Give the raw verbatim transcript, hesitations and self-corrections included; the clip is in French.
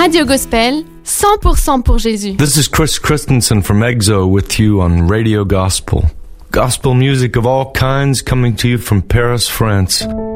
Radio Gospel, cent pour cent pour Jésus. This is Chris Christensen from EXO with you on Radio Gospel. Gospel music of all kinds coming to you from Paris, France.